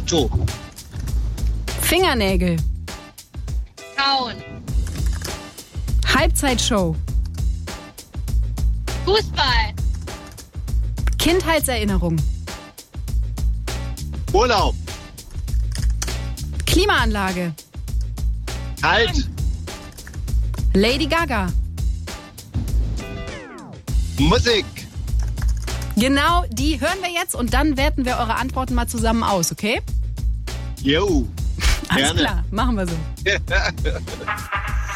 Auto. Fingernägel. Kauen. Halbzeitshow. Fußball. Kindheitserinnerung. Urlaub. Klimaanlage. Kalt. Lady Gaga. Musik. Genau, die hören wir jetzt und dann werten wir eure Antworten mal zusammen aus, okay? Jo. Alles Gerne. klar, machen wir so.